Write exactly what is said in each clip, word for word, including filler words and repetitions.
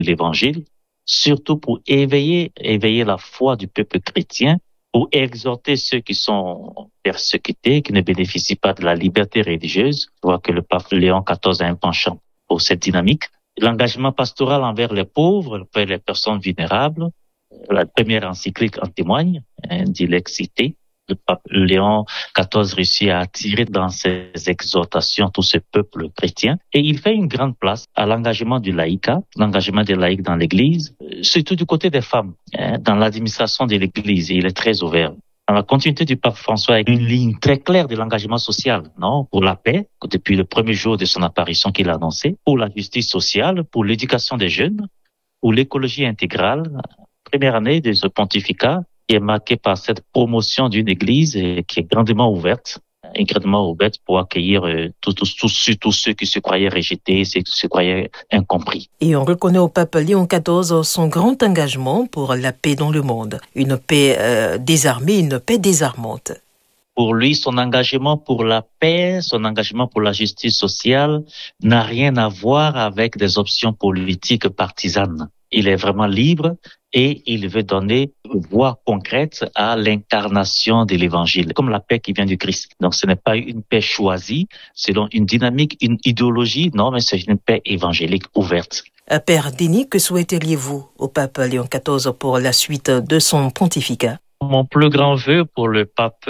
l'Évangile, surtout pour éveiller, éveiller la foi du peuple chrétien, pour exhorter ceux qui sont persécutés, qui ne bénéficient pas de la liberté religieuse. Je vois que le pape Léon quatorze a un penchant pour cette dynamique. L'engagement pastoral envers les pauvres, envers les personnes vulnérables, la première encyclique en témoigne, hein, dit l'excité. Le pape Léon quatorze réussit à attirer dans ses exhortations tout ce peuple chrétien. Et il fait une grande place à l'engagement du laïcat, l'engagement des laïcs dans l'Église, surtout du côté des femmes, hein, dans l'administration de l'Église. Il est très ouvert. Dans la continuité du pape François, avec une ligne très claire de l'engagement social, non, pour la paix, depuis le premier jour de son apparition qu'il a annoncé, pour la justice sociale, pour l'éducation des jeunes, pour l'écologie intégrale. Première année de ce pontificat qui est marquée par cette promotion d'une église qui est grandement ouverte, grandement ouverte pour accueillir tous, tous, tous, tous ceux qui se croyaient rejetés, ceux qui se croyaient incompris. Et on reconnaît au pape Léon quatorze son grand engagement pour la paix dans le monde. Une paix euh, désarmée, une paix désarmante. Pour lui, son engagement pour la paix, son engagement pour la justice sociale n'a rien à voir avec des options politiques partisanes. Il est vraiment libre et il veut donner voix concrète à l'incarnation de l'Évangile, comme la paix qui vient du Christ. Donc ce n'est pas une paix choisie selon une dynamique, une idéologie, non, mais c'est une paix évangélique ouverte. Père Denis, que souhaiteriez-vous au pape Léon quatorze pour la suite de son pontificat? Mon plus grand vœu pour le pape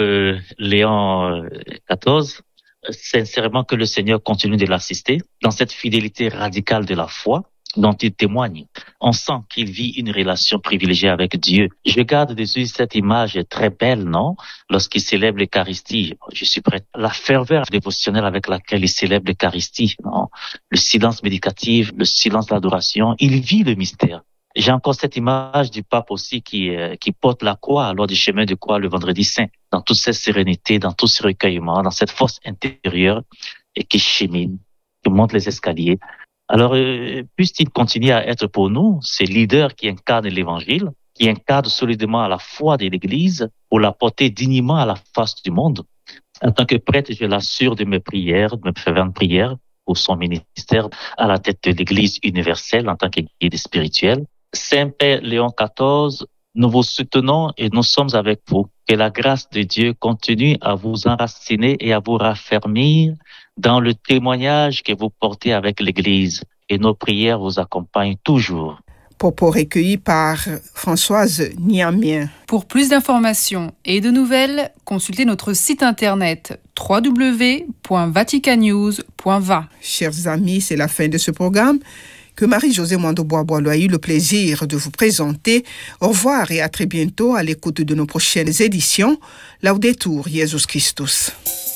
Léon quatorze, sincèrement que le Seigneur continue de l'assister dans cette fidélité radicale de la foi dont il témoigne. On sent qu'il vit une relation privilégiée avec Dieu. Je garde de lui cette image très belle, non? Lorsqu'il célèbre l'Eucharistie, je suis prêt. La ferveur dévotionnelle avec laquelle il célèbre l'Eucharistie, non? Le silence méditatif, le silence d'adoration, il vit le mystère. J'ai encore cette image du pape aussi qui, euh, qui porte la croix lors du chemin de croix le vendredi saint, dans toute cette sérénité, dans tout ce recueillement, dans cette force intérieure et qui chemine, qui monte les escaliers. Alors, euh, puisse-t-il continuer à être pour nous ces leaders qui incarnent l'Évangile, qui incarnent solidement la foi de l'Église pour la porter dignement à la face du monde. En tant que prêtre, je l'assure de mes prières, de mes ferventes prières pour son ministère à la tête de l'Église universelle en tant que guide spirituel. Saint-Père Léon quatorze, nous vous soutenons et nous sommes avec vous. Que la grâce de Dieu continue à vous enraciner et à vous raffermir dans le témoignage que vous portez avec l'Église. Et nos prières vous accompagnent toujours. Propos recueillis par Françoise Niamien. Pour plus d'informations et de nouvelles, consultez notre site internet w w w point vatican news point v a. Chers amis, c'est la fin de ce programme que Marie-Josée Mwando-Bois-Boileau a eu le plaisir de vous présenter. Au revoir et à très bientôt à l'écoute de nos prochaines éditions. Laudetur Jesus Christus.